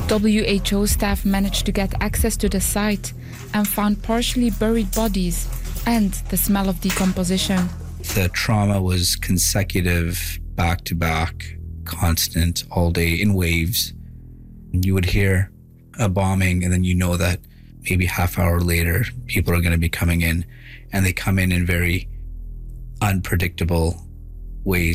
WHO staff managed to get access to the site and found partially buried bodies and the smell of decomposition. The trauma was consecutive, back-to-back, constant, all day in waves. You would hear a bombing and then you know that maybe half hour later, people are going to be coming in, and they come in very unpredictable ways.